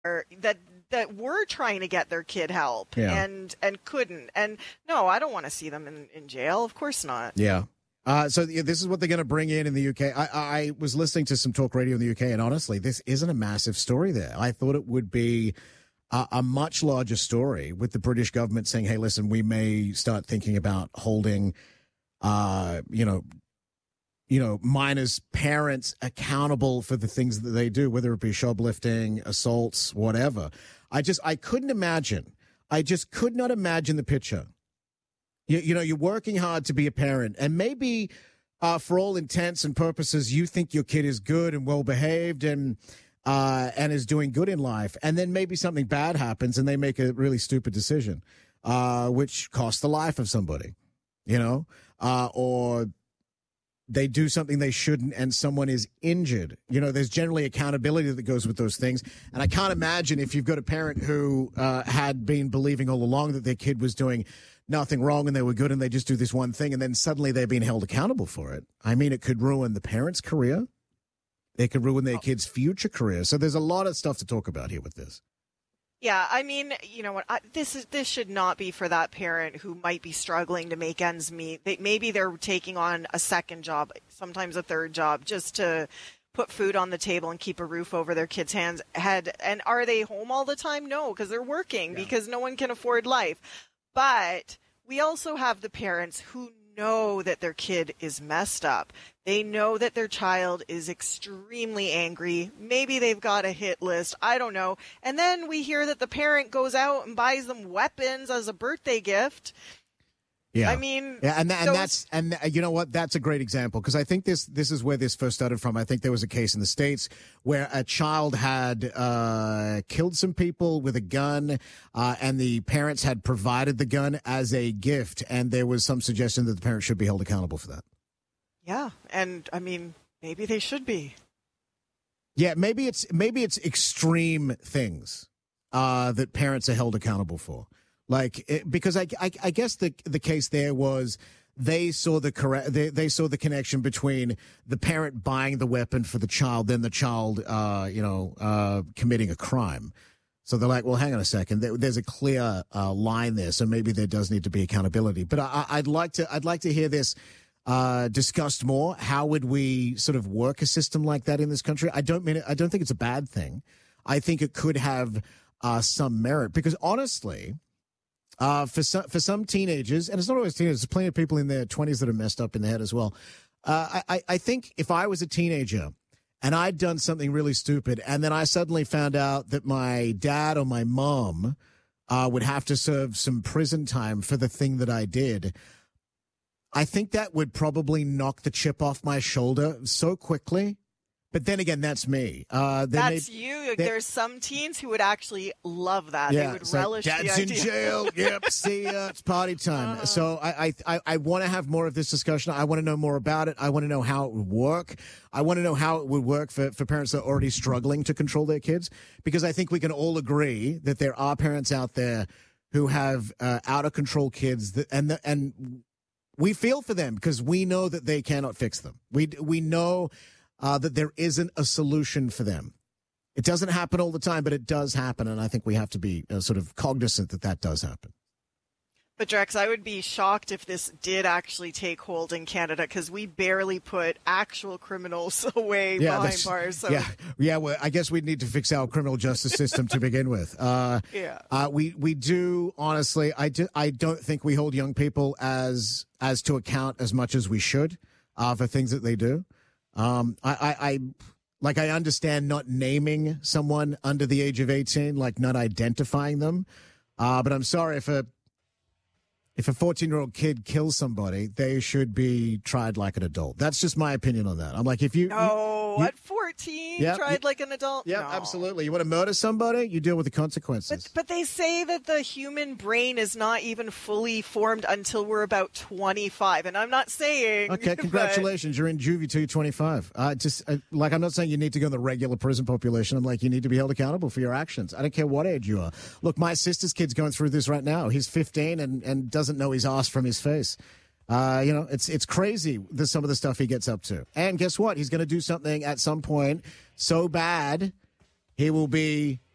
that were trying to get their kid help and couldn't. And no, I don't want to see them in jail. Of course not. Yeah. So this is what they're going to bring in the UK. I was listening to some talk radio in the UK, and honestly, this isn't a massive story there. I thought it would be a much larger story, with the British government saying, hey, listen, we may start thinking about holding, minors' parents accountable for the things that they do, whether it be shoplifting, assaults, whatever. I couldn't imagine. I just could not imagine the picture. You're working hard to be a parent, and maybe for all intents and purposes, you think your kid is good and well-behaved and is doing good in life, and then maybe something bad happens and they make a really stupid decision, which costs the life of somebody, or they do something they shouldn't and someone is injured. There's generally accountability that goes with those things. And I can't imagine if you've got a parent who had been believing all along that their kid was doing nothing wrong and they were good and they just do this one thing and then suddenly they're being held accountable for it. I mean, it could ruin the parent's career. It could ruin their kid's future career. So there's a lot of stuff to talk about here with this. Yeah, I mean, you know what? This should not be for that parent who might be struggling to make ends meet. Maybe they're taking on a second job, sometimes a third job, just to put food on the table and keep a roof over their kid's head. And are they home all the time? No, because they're working, because no one can afford life. But we also have the parents who know that their kid is messed up. They know that their child is extremely angry. Maybe they've got a hit list. I don't know. And then we hear that the parent goes out and buys them weapons as a birthday gift. Yeah, I mean, and you know what? That's a great example, because I think this is where this first started from. I think there was a case in the States where a child had killed some people with a gun, and the parents had provided the gun as a gift, and there was some suggestion that the parents should be held accountable for that. Yeah, and I mean, maybe they should be. Yeah, maybe it's extreme things that parents are held accountable for. Because I guess the case there was they saw the connection between the parent buying the weapon for the child, then the child committing a crime. So they're like, well, hang on a second, there's a clear line there, so maybe there does need to be accountability. But I'd like to hear this discussed more. How would we sort of work a system like that in this country? I don't think it's a bad thing. I think it could have some merit, because honestly, for some teenagers, and it's not always teenagers, there's plenty of people in their 20s that are messed up in the head as well. I think if I was a teenager and I'd done something really stupid, and then I suddenly found out that my dad or my mom would have to serve some prison time for the thing that I did, I think that would probably knock the chip off my shoulder so quickly. But then again, that's me. That's you. There's some teens who would actually love that. Yeah, they would relish the idea. Dad's in jail. Yep, see ya. It's party time. So I want to have more of this discussion. I want to know more about it. I want to know how it would work. I want to know how it would work for parents that are already struggling to control their kids, because I think we can all agree that there are parents out there who have out of control kids and we feel for them, because we know that they cannot fix them. We know that there isn't a solution for them. It doesn't happen all the time, but it does happen, and I think we have to be sort of cognizant that does happen. But Drex, I would be shocked if this did actually take hold in Canada, because we barely put actual criminals away behind bars. So. Yeah. Well, I guess we'd need to fix our criminal justice system to begin with. We do, honestly. I don't think we hold young people as to account as much as we should for things that they do. I understand not naming someone under the age of 18, like not identifying them. But I'm sorry, if a 14-year-old kid kills somebody, they should be tried like an adult. That's just my opinion on that. I'm like, if you... No, at 14, tried like an adult? Yeah, no. Absolutely. You want to murder somebody, you deal with the consequences. But they say that the human brain is not even fully formed until we're about 25. And I'm not saying... Okay, congratulations. You're in juvie till you're 25. I'm not saying you need to go in the regular prison population. I'm like, you need to be held accountable for your actions. I don't care what age you are. Look, my sister's kid's going through this right now. He's 15 and doesn't know his ass from his face. It's crazy, some of the stuff he gets up to. And guess what? He's going to do something at some point so bad he will be